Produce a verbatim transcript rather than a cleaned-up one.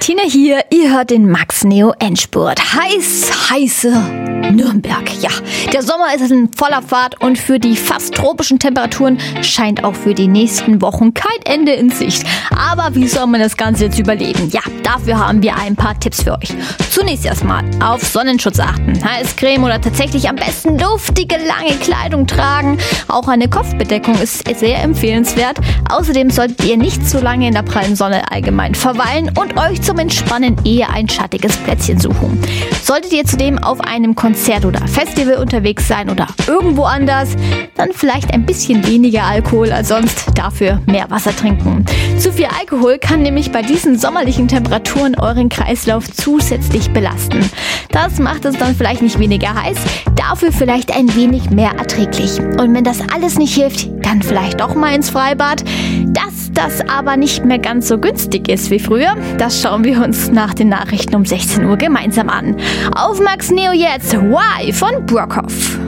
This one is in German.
Tina hier, ihr hört den Max Neo Endspurt. Heiß, heiße Nürnberg. Ja, der Sommer ist in voller Fahrt und für die fast tropischen Temperaturen scheint auch für die nächsten Wochen kein Ende in Sicht. Aber wie soll man das Ganze jetzt überleben? Ja, dafür haben wir ein paar Tipps für euch. Zunächst erstmal auf Sonnenschutz achten, Heißcreme oder tatsächlich am besten luftige, lange Kleidung tragen. Auch eine Kopfbedeckung ist sehr empfehlenswert. Außerdem solltet ihr nicht zu lange in der prallen Sonne allgemein verweilen und euch zum Entspannen eher ein schattiges Plätzchen suchen. Solltet ihr zudem auf einem Konzert oder Festival unterwegs sein oder irgendwo anders, dann vielleicht ein bisschen weniger Alkohol als sonst, dafür mehr Wasser trinken. Zu viel Alkohol kann nämlich bei diesen sommerlichen Temperaturen euren Kreislauf zusätzlich belasten. Das macht es dann vielleicht nicht weniger heiß, dafür vielleicht ein wenig mehr erträglich. Und wenn das alles nicht hilft, dann vielleicht doch mal ins Freibad. Dass das aber nicht mehr ganz so günstig ist wie früher, das schauen wir uns nach den Nachrichten um sechzehn Uhr gemeinsam an. Auf Max Neo jetzt, Why von Brockhoff.